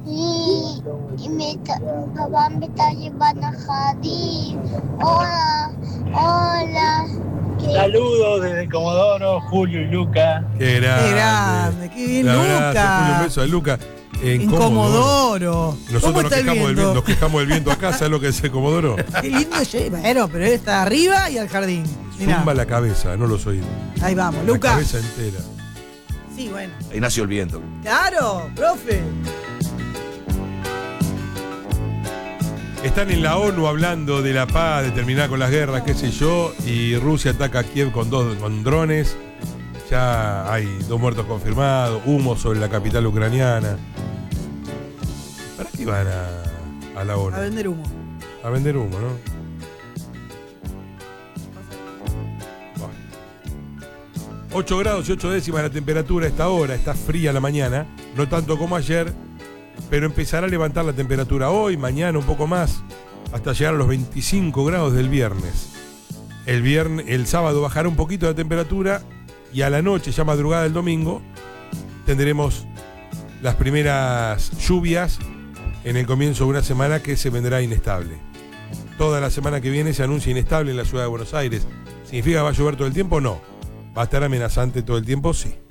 Mi papá me está llevando a jardín. Hola, hola. Saludos desde Comodoro, Julio y Luca. Qué grande, qué bien, un abrazo, Luca. Julio, un beso a Luca. En Comodoro. Nosotros nos quejamos del viento acá, ¿sabes lo que es el Comodoro? Qué lindo, bueno, pero él está arriba y al jardín. Mirá. Zumba la cabeza, no los oídos. Ahí vamos, Luca. La cabeza entera. Sí, bueno. Ahí nació el viento. Claro, profe. Están en la ONU hablando de la paz, de terminar con las guerras, qué sé yo, y Rusia ataca a Kiev con drones. Ya hay 2 muertos confirmados, humo sobre la capital ucraniana. ¿Para qué van a la ONU? A vender humo. A vender humo, ¿no? Bueno. 8 grados y 8 décimas la temperatura a esta hora, está fría la mañana, no tanto como ayer, pero empezará a levantar la temperatura hoy, mañana un poco más, hasta llegar a los 25 grados del viernes. El sábado bajará un poquito la temperatura y a la noche, ya madrugada del domingo, tendremos las primeras lluvias en el comienzo de una semana que se vendrá inestable. Toda la semana que viene se anuncia inestable en la ciudad de Buenos Aires. ¿Significa que va a llover todo el tiempo? No. ¿Va a estar amenazante todo el tiempo? Sí.